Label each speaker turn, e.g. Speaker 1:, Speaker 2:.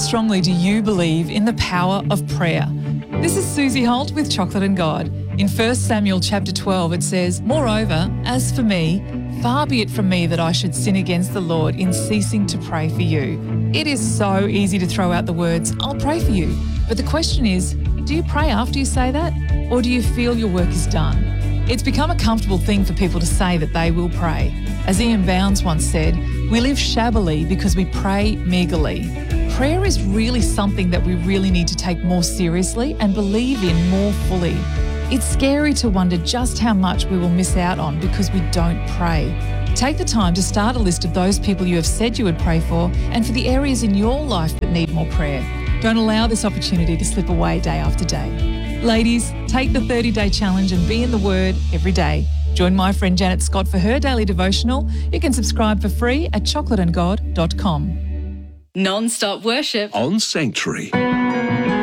Speaker 1: strongly do you believe in the power of prayer? This is Susie Holt with Chocolate and God. In 1 Samuel chapter 12, it says, "Moreover, as for me, far be it from me that I should sin against the Lord in ceasing to pray for you." It is so easy to throw out the words, "I'll pray for you." But the question is, do you pray after you say that? Or do you feel your work is done? It's become a comfortable thing for people to say that they will pray. As Ian Bounds once said, "We live shabbily because we pray meagerly." Prayer is really something that we really need to take more seriously and believe in more fully. It's scary to wonder just how much we will miss out on because we don't pray. Take the time to start a list of those people you have said you would pray for and for the areas in your life that need more prayer. Don't allow this opportunity to slip away day after day. Ladies, take the 30-day challenge and be in the Word every day. Join my friend Janet Scott for her daily devotional. You can subscribe for free at chocolateandgod.com.
Speaker 2: Non-stop worship
Speaker 3: on Sanctuary.